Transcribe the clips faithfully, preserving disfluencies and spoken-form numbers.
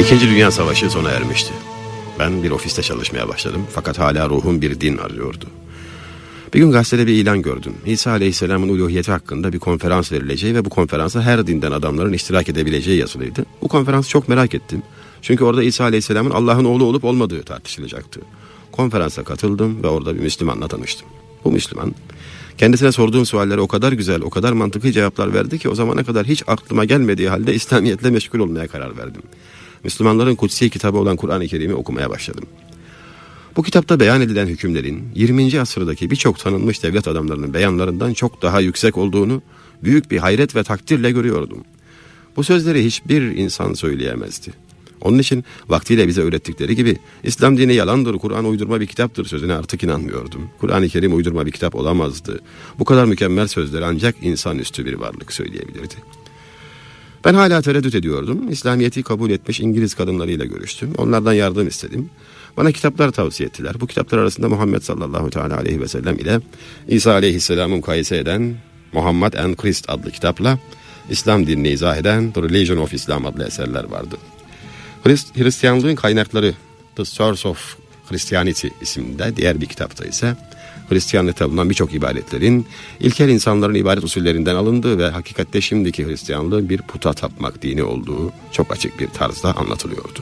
İkinci Dünya Savaşı sona ermişti. Ben bir ofiste çalışmaya başladım fakat hala ruhum bir din arıyordu. Bir gün gazetede bir ilan gördüm. İsa Aleyhisselam'ın uluhiyeti hakkında bir konferans verileceği ve bu konferansa her dinden adamların iştirak edebileceği yazılıydı. Bu konferansı çok merak ettim. Çünkü orada İsa Aleyhisselam'ın Allah'ın oğlu olup olmadığı tartışılacaktı. Konferansa katıldım ve orada bir Müslümanla tanıştım. Bu Müslüman, kendisine sorduğum suallere o kadar güzel, o kadar mantıklı cevaplar verdi ki o zamana kadar hiç aklıma gelmediği halde İslamiyetle meşgul olmaya karar verdim. Müslümanların kutsi kitabı olan Kur'an-ı Kerim'i okumaya başladım. Bu kitapta beyan edilen hükümlerin yirminci asırdaki birçok tanınmış devlet adamlarının beyanlarından çok daha yüksek olduğunu büyük bir hayret ve takdirle görüyordum. Bu sözleri hiçbir insan söyleyemezdi. Onun için vaktiyle bize öğrettikleri gibi İslam dini yalandır, Kur'an uydurma bir kitaptır sözüne artık inanmıyordum. Kur'an-ı Kerim uydurma bir kitap olamazdı. Bu kadar mükemmel sözleri ancak insanüstü bir varlık söyleyebilirdi. Ben hala tereddüt ediyordum. İslamiyet'i kabul etmiş İngiliz kadınlarıyla görüştüm. Onlardan yardım istedim. Bana kitaplar tavsiye ettiler. Bu kitaplar arasında Muhammed sallallahu teala aleyhi ve sellem ile İsa aleyhisselam'ı mukayese eden Muhammed and Christ adlı kitapla İslam dinini izah eden The Religion of Islam adlı eserler vardı. Hrist- Hristiyanlığın kaynakları The Source of Christianity isimli diğer bir kitapta ise Hristiyanlıkta bulunan birçok ibadetlerin ilkel insanların ibadet usullerinden alındığı ve hakikatte şimdiki Hristiyanlığın bir puta tapmak dini olduğu çok açık bir tarzda anlatılıyordu.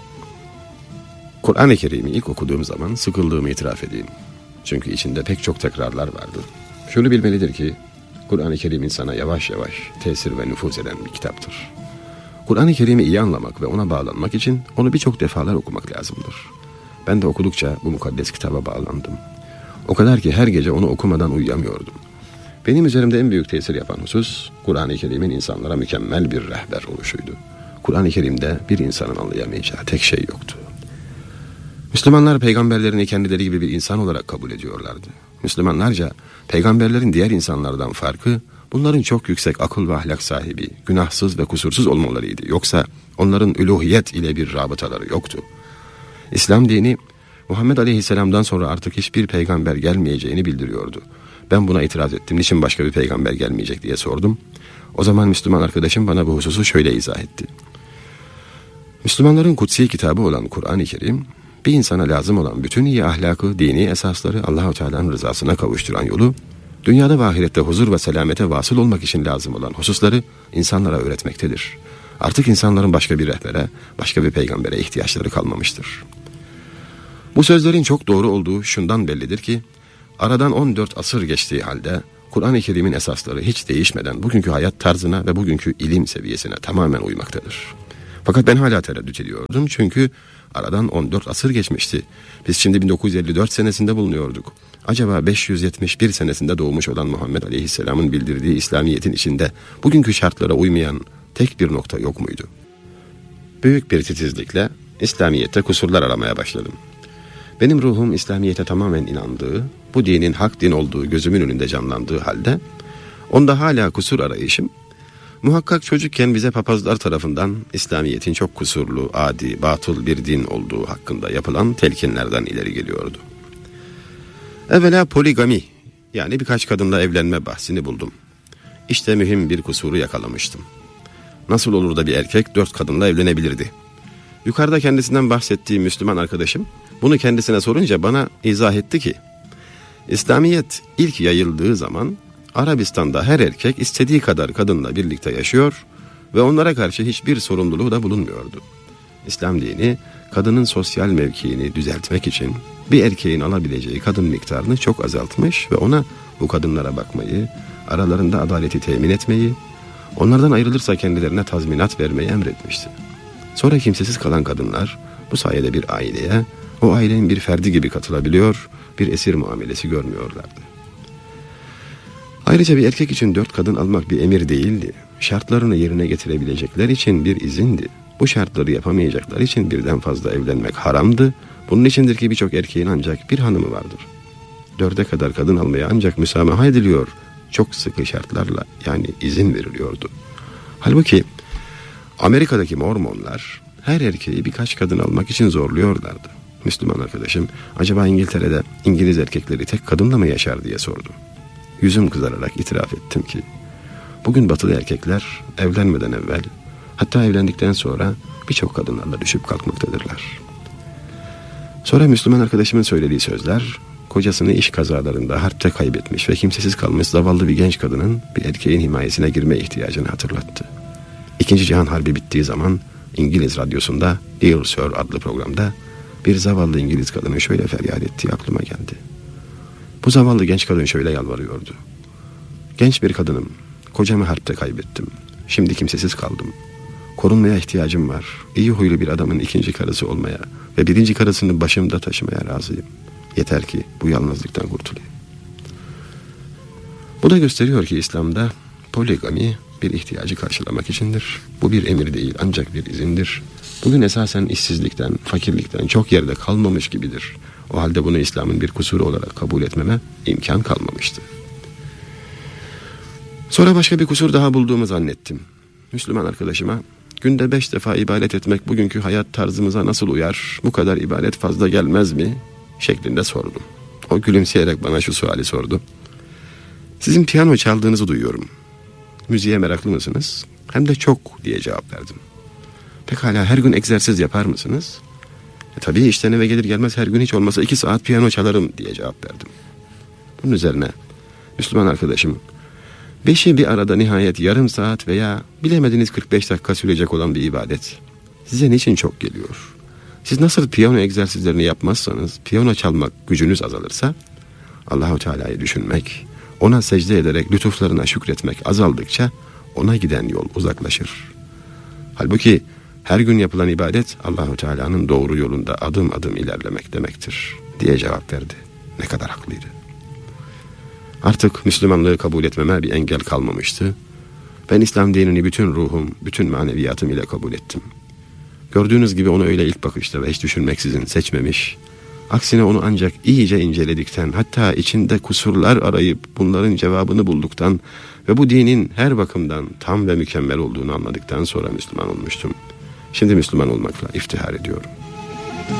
Kur'an-ı Kerim'i ilk okuduğum zaman sıkıldığımı itiraf edeyim. Çünkü içinde pek çok tekrarlar vardı. Şunu bilmelidir ki Kur'an-ı Kerim insana yavaş yavaş tesir ve nüfuz eden bir kitaptır. Kur'an-ı Kerim'i iyi anlamak ve ona bağlanmak için onu birçok defalar okumak lazımdır. Ben de okudukça bu mukaddes kitaba bağlandım. O kadar ki her gece onu okumadan uyuyamıyordum. Benim üzerimde en büyük tesir yapan husus Kur'an-ı Kerim'in insanlara mükemmel bir rehber oluşuydu. Kur'an-ı Kerim'de bir insanın anlayamayacağı tek şey yoktu. Müslümanlar peygamberlerini kendileri gibi bir insan olarak kabul ediyorlardı. Müslümanlarca peygamberlerin diğer insanlardan farkı bunların çok yüksek akıl ve ahlak sahibi, günahsız ve kusursuz olmalarıydı. Yoksa onların üluhiyet ile bir rabıtaları yoktu. İslam dini Muhammed Aleyhisselam'dan sonra artık hiçbir peygamber gelmeyeceğini bildiriyordu. Ben buna itiraz ettim. Niçin başka bir peygamber gelmeyecek diye sordum. O zaman Müslüman arkadaşım bana bu hususu şöyle izah etti. Müslümanların kutsi kitabı olan Kur'an-ı Kerim, bir insana lazım olan bütün iyi ahlakı, dini esasları Allah-u Teala'nın rızasına kavuşturan yolu, dünyada ve ahirette huzur ve selamete vasıl olmak için lazım olan hususları insanlara öğretmektedir. Artık insanların başka bir rehbere, başka bir peygambere ihtiyaçları kalmamıştır. Bu sözlerin çok doğru olduğu şundan bellidir ki, aradan on dört asır geçtiği halde Kur'an-ı Kerim'in esasları hiç değişmeden bugünkü hayat tarzına ve bugünkü ilim seviyesine tamamen uymaktadır. Fakat ben hala tereddüt ediyordum çünkü aradan on dört asır geçmişti. Biz şimdi bin dokuz yüz elli dört senesinde bulunuyorduk. Acaba beş yüz yetmiş bir senesinde doğmuş olan Muhammed Aleyhisselam'ın bildirdiği İslamiyet'in içinde bugünkü şartlara uymayan tek bir nokta yok muydu? Büyük bir titizlikle İslamiyet'te kusurlar aramaya başladım. Benim ruhum İslamiyet'e tamamen inandığı, bu dinin hak din olduğu gözümün önünde canlandığı halde, onda hala kusur arayışım, muhakkak çocukken bize papazlar tarafından İslamiyet'in çok kusurlu, adi, batıl bir din olduğu hakkında yapılan telkinlerden ileri geliyordu. Evvela poligami, yani birkaç kadınla evlenme bahsini buldum. İşte mühim bir kusuru yakalamıştım. Nasıl olur da bir erkek dört kadınla evlenebilirdi? Yukarıda kendisinden bahsettiğim Müslüman arkadaşım, bunu kendisine sorunca bana izah etti ki, İslamiyet ilk yayıldığı zaman Arabistan'da her erkek istediği kadar kadınla birlikte yaşıyor ve onlara karşı hiçbir sorumluluğu da bulunmuyordu. İslam dini kadının sosyal mevkiini düzeltmek için bir erkeğin alabileceği kadın miktarını çok azaltmış ve ona bu kadınlara bakmayı, aralarında adaleti temin etmeyi, onlardan ayrılırsa kendilerine tazminat vermeyi emretmişti. Sonra kimsesiz kalan kadınlar bu sayede bir aileye, o ailenin bir ferdi gibi katılabiliyor, bir esir muamelesi görmüyorlardı. Ayrıca bir erkek için dört kadın almak bir emir değildi. Şartlarını yerine getirebilecekler için bir izindi. Bu şartları yapamayacaklar için birden fazla evlenmek haramdı. Bunun içindir ki birçok erkeğin ancak bir hanımı vardır. Dörde kadar kadın almaya ancak müsamaha ediliyor. Çok sıkı şartlarla, yani izin veriliyordu. Halbuki Amerika'daki Mormonlar her erkeği birkaç kadın almak için zorluyorlardı. Müslüman arkadaşım, acaba İngiltere'de İngiliz erkekleri tek kadınla mı yaşar diye sordu. Yüzüm kızararak itiraf ettim ki, bugün batılı erkekler evlenmeden evvel, hatta evlendikten sonra birçok kadınlarla düşüp kalkmaktadırlar. Sonra Müslüman arkadaşımın söylediği sözler, kocasını iş kazalarında harpte kaybetmiş ve kimsesiz kalmış zavallı bir genç kadının bir erkeğin himayesine girme ihtiyacını hatırlattı. İkinci Cihan Harbi bittiği zaman İngiliz radyosunda Dear Sir adlı programda bir zavallı İngiliz kadının şöyle feryat ettiği aklıma geldi. Bu zavallı genç kadın şöyle yalvarıyordu. Genç bir kadınım, kocamı harpte kaybettim. Şimdi kimsesiz kaldım. Korunmaya ihtiyacım var. İyi huylu bir adamın ikinci karısı olmaya ve birinci karısını başımda taşımaya razıyım. Yeter ki bu yalnızlıktan kurtulayım. Bu da gösteriyor ki İslam'da poligami bir ihtiyacı karşılamak içindir. Bu bir emir değil, ancak bir izindir. Bugün esasen işsizlikten, fakirlikten çok yerde kalmamış gibidir. O halde bunu İslam'ın bir kusuru olarak kabul etmeme imkan kalmamıştı. Sonra başka bir kusur daha bulduğumu zannettim. Müslüman arkadaşıma, günde beş defa ibadet etmek bugünkü hayat tarzımıza nasıl uyar, bu kadar ibadet fazla gelmez mi şeklinde sordum. O gülümseyerek bana şu suali sordu. Sizin piyano çaldığınızı duyuyorum. Müziğe meraklı mısınız? Hem de çok diye cevap verdim. Pekala her gün egzersiz yapar mısınız? E, tabii işten eve gelir gelmez her gün hiç olmasa iki saat piyano çalarım diye cevap verdim. Bunun üzerine Müslüman arkadaşım, beşi bir arada nihayet yarım saat veya bilemediniz kırk beş dakika sürecek olan bir ibadet size niçin çok geliyor? Siz nasıl piyano egzersizlerini yapmazsanız, piyano çalmak gücünüz azalırsa, Allah-u Teala'yı düşünmek, ona secde ederek lütuflarına şükretmek azaldıkça ona giden yol uzaklaşır. Halbuki her gün yapılan ibadet Allah-u Teala'nın doğru yolunda adım adım ilerlemek demektir diye cevap verdi. Ne kadar haklıydı. Artık Müslümanlığı kabul etmeme bir engel kalmamıştı. Ben İslam dinini bütün ruhum, bütün maneviyatım ile kabul ettim. Gördüğünüz gibi onu öyle ilk bakışta ve hiç düşünmeksizin seçmemiş, aksine onu ancak iyice inceledikten, hatta içinde kusurlar arayıp bunların cevabını bulduktan ve bu dinin her bakımdan tam ve mükemmel olduğunu anladıktan sonra Müslüman olmuştum. Şimdi Müslüman olmakla iftihar ediyorum.